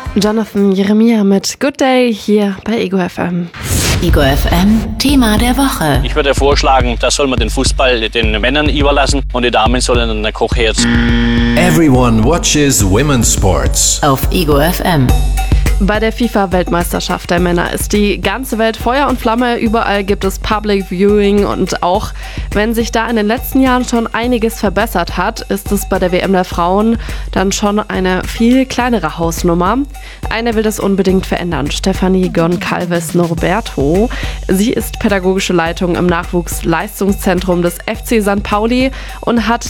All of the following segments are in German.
Jonathan Jeremiah mit Good Day hier bei Ego FM. Ego FM, Thema der Woche. Ich würde vorschlagen, da soll man den Fußball den Männern überlassen und die Damen sollen einen Kochherd. Everyone watches women's sports. Auf Ego FM. Bei der FIFA-Weltmeisterschaft der Männer ist die ganze Welt Feuer und Flamme. Überall gibt es Public Viewing und auch wenn sich da in den letzten Jahren schon einiges verbessert hat, ist es bei der WM der Frauen dann schon eine viel kleinere Hausnummer. Eine will das unbedingt verändern, Stefanie Goncalves Norberto. Sie ist pädagogische Leitung im Nachwuchsleistungszentrum des FC St. Pauli und hat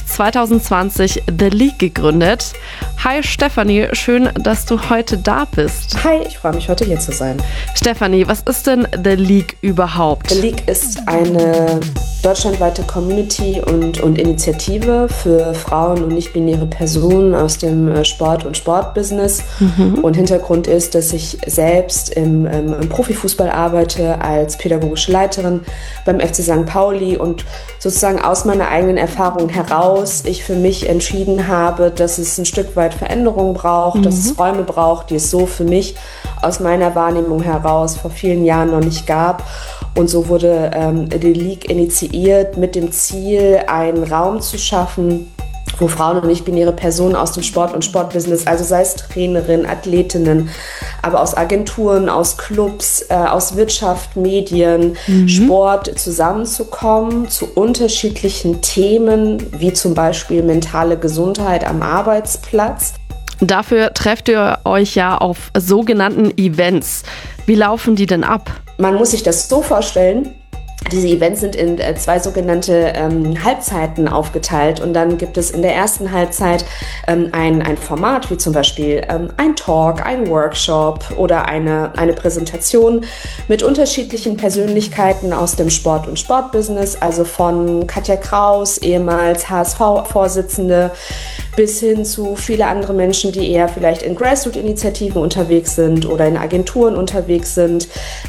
2020 The League gegründet. Hi Stefanie, schön, dass du heute da bist. Hi, ich freue mich, heute hier zu sein. Stefanie, was ist denn The League überhaupt? The League ist eine deutschlandweite Community und Initiative für Frauen und nicht-binäre Personen aus dem Sport- und Sportbusiness. Und Hintergrund ist, dass ich selbst im Profifußball arbeite als pädagogische Leiterin beim FC St. Pauli und sozusagen aus meiner eigenen Erfahrung heraus ich für mich entschieden habe, dass es ein Stück weit Veränderung braucht, dass es Räume braucht, die es so für mich aus meiner Wahrnehmung heraus vor vielen Jahren noch nicht gab. Und so wurde die League initiiert mit dem Ziel, einen Raum zu schaffen, wo Frauen und nicht-binäre Personen aus dem Sport- und Sportbusiness, also sei es Trainerinnen, Athletinnen, aber aus Agenturen, aus Clubs, aus Wirtschaft, Medien, Sport zusammenzukommen zu unterschiedlichen Themen, wie zum Beispiel mentale Gesundheit am Arbeitsplatz. Dafür trefft ihr euch ja auf sogenannten Events. Wie laufen die denn ab? Man muss sich das so vorstellen, diese Events sind in zwei sogenannte Halbzeiten aufgeteilt und dann gibt es in der ersten Halbzeit ein Format, wie zum Beispiel ein Talk, ein Workshop oder eine Präsentation mit unterschiedlichen Persönlichkeiten aus dem Sport- und Sportbusiness, also von Katja Kraus, ehemals HSV-Vorsitzende, bis hin zu viele andere Menschen, die eher vielleicht in Grassroot-Initiativen unterwegs sind oder in Agenturen unterwegs sind,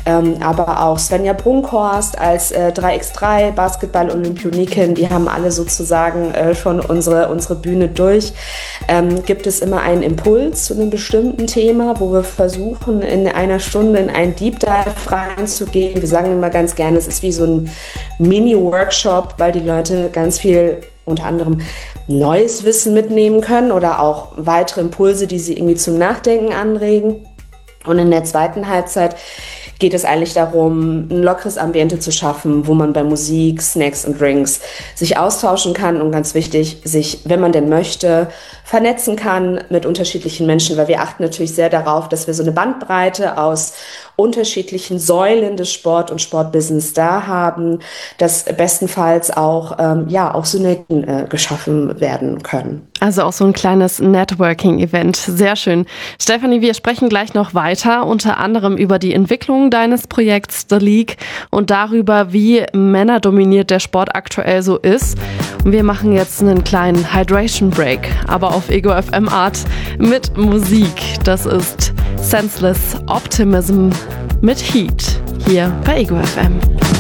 aber auch Svenja Brunkhorst als 3x3 Basketball-Olympionikin, die haben alle sozusagen schon unsere Bühne durch. Gibt es immer einen Impuls zu einem bestimmten Thema, wo wir versuchen, in einer Stunde in einen Deep Dive reinzugehen. Wir sagen immer ganz gerne, es ist wie so ein Mini-Workshop, weil die Leute ganz viel unter anderem neues Wissen mitnehmen können oder auch weitere Impulse, die sie irgendwie zum Nachdenken anregen. Und in der zweiten Halbzeit geht es eigentlich darum, ein lockeres Ambiente zu schaffen, wo man bei Musik, Snacks und Drinks sich austauschen kann und ganz wichtig, sich, wenn man denn möchte, vernetzen kann mit unterschiedlichen Menschen, weil wir achten natürlich sehr darauf, dass wir so eine Bandbreite aus unterschiedlichen Säulen des Sport- und Sportbusiness da haben, dass bestenfalls auch Synergien geschaffen werden können. Also auch so ein kleines Networking-Event. Sehr schön. Stefanie, wir sprechen gleich noch weiter, unter anderem über die Entwicklung deines Projekts The League und darüber, wie männerdominiert der Sport aktuell so ist. Und wir machen jetzt einen kleinen Hydration Break, aber auf Ego FM Art mit Musik. Das ist Senseless Optimism mit Heat hier bei Ego FM.